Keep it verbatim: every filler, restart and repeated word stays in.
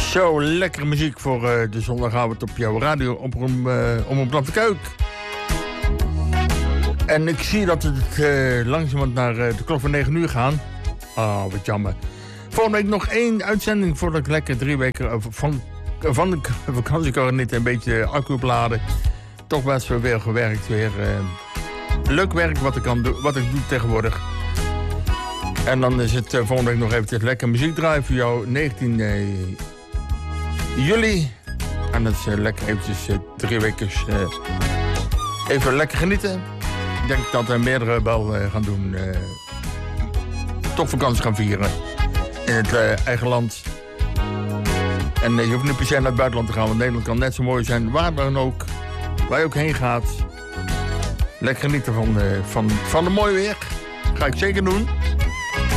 Zo, lekkere muziek voor uh, de zondagavond op jouw radio op om, uh, om op de Kuik. En ik zie dat het uh, langzamerhand naar uh, de klok van negen uur gaan. Ah, oh, wat jammer. Volgende week nog één uitzending voordat ik lekker drie weken uh, van, uh, van de vakantie kan niet een beetje accu opladen. Toch best wel weer gewerkt. Weer uh, leuk werk wat ik, kan do- wat ik doe tegenwoordig. En dan is het uh, volgende week nog eventjes lekker muziek draaien voor jou. negentien juli. En dat is uh, lekker eventjes uh, drie weken uh, even lekker genieten. Ik denk dat er meerdere wel uh, gaan doen. Uh, toch vakantie gaan vieren. In het uh, eigen land. En uh, je hoeft niet per se naar het buitenland te gaan. Want Nederland kan net zo mooi zijn. Waar dan ook. Waar je ook heen gaat. Lekker genieten van, uh, van, van het mooie weer. Ga ik zeker doen.